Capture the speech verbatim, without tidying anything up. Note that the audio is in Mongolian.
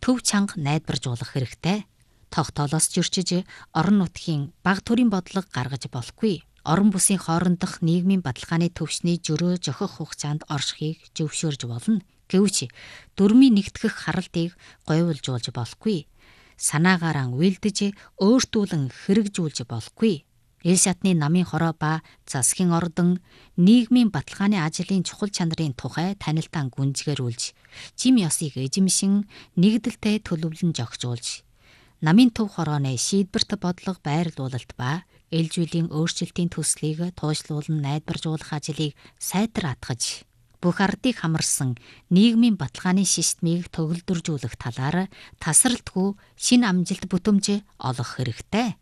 төв чанга найдваржуулах хэрэгтэй. Тогтоолоос зөрчиж орон нутгийн бага төрийн бодлого гаргаж болохгүй. Орон бүсийн хоорондох нийгмийн баталгааны төвшний жөрөө зохих хугацаанд оршихыг зөвшөөрж болно. Гэвч дүрмийн нэгтгэх харалтыг говьлжуулж болохгүй. Санаагаараа уйлдэж өөртүүлэн хэрэгжүүлж болохгүй. Ил шатны намын хороо ба засгийн ордон нийгмийн баталгааны ажлын чухал чанарын тухай танилтаан гүнзгийрүүлж, жим ёсыг эзэмшин нэгдэлтэй төлөвлөн зохицуулж, намын төв хорооны шийдвэрт бодлого байрлуулалт ба ээлжүүлийн өөрчлөлтийн төслийг туушлуулан найдваржуулах ажлыг сайтар атгаж, бүх ардыг хамарсан нийгмийн баталгааны системийг төгөлдржүүлэх талаар тасралтгүй шинэ амжилт бүтэмж олох хэрэгтэй.